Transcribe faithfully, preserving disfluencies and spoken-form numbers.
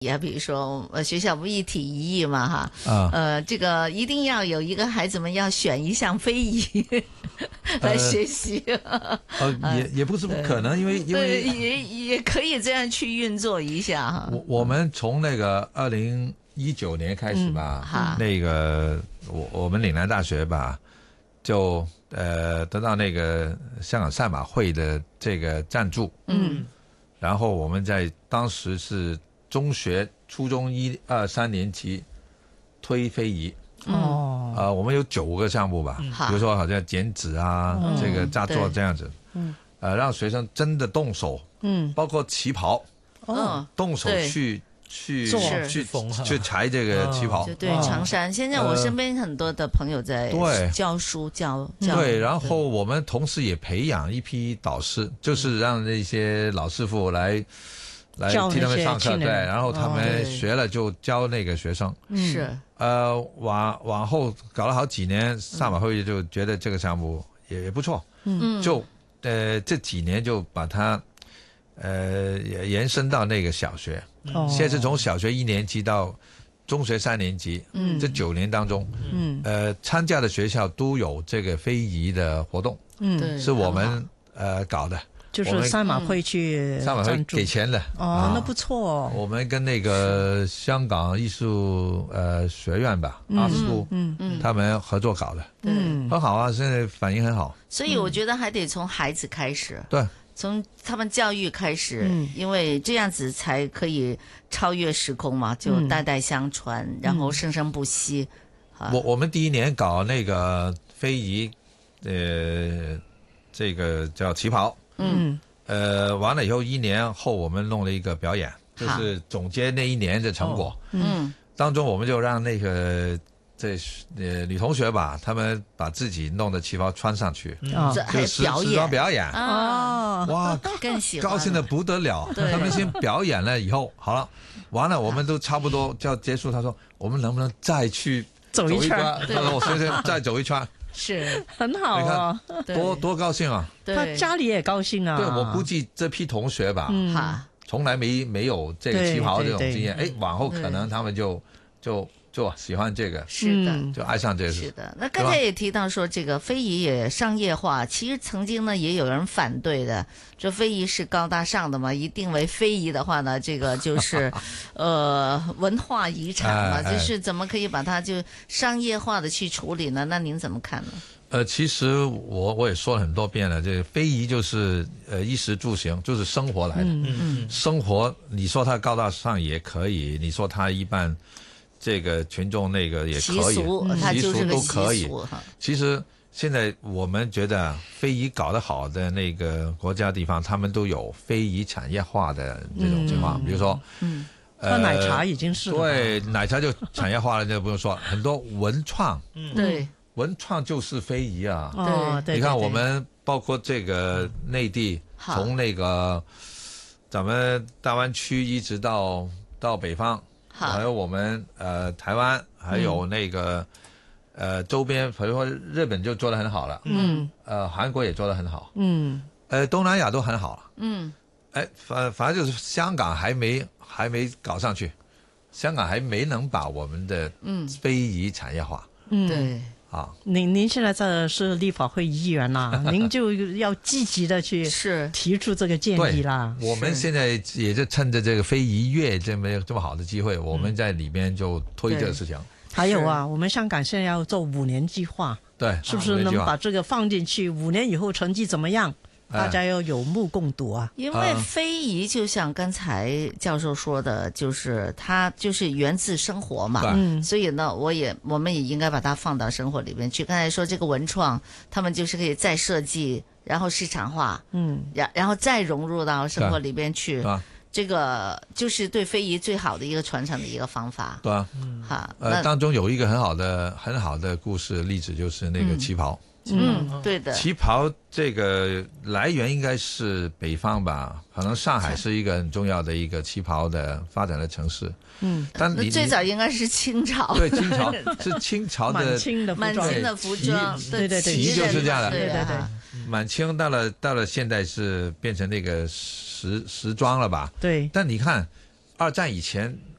呀，比如说呃学校不一体一艺嘛哈， 啊， 呃这个一定要有一个孩子们要选一项非遗来学习， 呃，也也不是不可能，因为因为也也可以这样去运作一下哈。 我我们从那个二零一九年开始吧， 嗯、 那个我我们岭南大学吧，就呃得到那个香港赛马会的这个赞助， 嗯， 然后我们在当时是中学、初中一二三年级推非遗。 哦， 呃，我们有九个项目吧， 嗯、 比如说好像剪纸啊， 嗯、 这个扎作这样子， 嗯， 呃，让学生真的动手， 嗯， 包括旗袍， 哦， 动手去去去去去裁这个旗袍， 就对长衫。现在我身边很多的朋友在对教书教教， 对，然后我们同时也培养一批导师，就是让那些老师傅来。来替他们上课，对，然后他们学了就教那个学生。 是， 呃，往往后搞了好几年，赛马会就觉得这个项目也也不错， 嗯， 就呃这几年就把它呃延伸到那个小学， 哦、 现在是从小学一年级到中学三年级， 嗯， 这九年当中， 嗯， 呃，参加的学校都有这个非遗的活动， 嗯， 是我们呃搞的。 就是赛马会去赛马会给钱的哦、 啊， 那不错哦。 我们跟那个香港艺术呃学院吧，阿斯库， 嗯嗯， 他们合作搞的， 嗯， 很好啊，现在反应很好。 所以我觉得还得从孩子开始， 对， 从他们教育开始， 嗯， 因为这样子才可以超越时空嘛，就代代相传， 嗯、 然后生生不息。 嗯啊、我我们第一年搞那个非遗，呃，这个叫旗袍。 嗯， 呃，完了以后，一年后我们弄了一个表演，就是总结那一年的成果。 哦、 嗯， 当中我们就让那个这呃女同学吧，她们把自己弄的旗袍穿上去， 嗯、 就时时装表演啊， 哇， 更喜欢， 高兴的不得了。他们先表演了以后，好了，完了，我们都差不多就要结束。他说，我们能不能再去走一圈？ 他说，我先生再走一圈。 是很好啊， 多多高兴啊！ 他家里也高兴啊。 对，我估计这批同学吧， 嗯， 从来没没有这个旗袍这种经验，哎，往后可能他们就就就喜欢这个， 是的， 就爱上这个。 是的。那刚才也提到说，这个非遗也商业化，其实曾经呢也有人反对的，这非遗是高大上的嘛，一定为非遗的话呢，这个就是呃文化遗产嘛， 哎哎就是怎么可以把它就商业化的去处理呢？那您怎么看呢？ 呃，其实我我也说了很多遍了，这个非遗就是呃衣食住行，就是生活来的。 嗯嗯， 生活你说它高大上也可以，你说它一般这个群众那个也可以， 习俗它就是个都可以习俗。 其实现在我们觉得非遗搞得好的那个国家地方，他们都有非遗产业化的这种情况， 嗯、 比如说， 嗯， 呃，奶茶已经是了对，奶茶就产业化了，这不用说，很多文创， 嗯，对。 文创就是非遗啊， 哦、对， 你看我们包括这个内地，从那个咱们大湾区一直到到北方，还有我们呃台湾，还有那个、嗯、呃周边，比如说日本就做得很好了， 嗯， 呃韩国也做得很好， 嗯， 呃东南亚都很好了， 嗯， 哎反反正就是香港还没还没搞上去，香港还没能把我们的嗯非遗产业化， 嗯， 对。 啊， 您您现在在是立法会议员啦，您就要积极的去是提出这个建议啦。 我们现在也是趁着这个非遗月这么这么好的机会，我们在里边就推这个事情。 还有啊，我们香港现在要做五年计划， 对， 是不是能把这个放进去？五年以后成绩怎么样？大家要有目共睹啊！ 因为非遗就像刚才教授说的，就是它就是源自生活嘛， 嗯， 所以呢，我也我们也应该把它放到生活里面去。刚才说这个文创，他们就是可以再设计，然后市场化， 嗯， 然然后再融入到生活里边去， 啊、 这个就是对非遗最好的一个传承的一个方法。 对啊， 嗯、哈， 呃，当中有一个很好的很好的故事例子，就是那个旗袍。 嗯嗯，对的。 旗袍这个来源应该是北方吧，可能上海是一个很重要的一个旗袍的发展的城市。 嗯， 但你最早应该是清朝。 对，清朝是清朝的满清的满清的服装， 对对对， 旗就是这样的， 对对对。 满清到了到了现代是变成那个时时装了吧？ 对。 但你看， 二战以前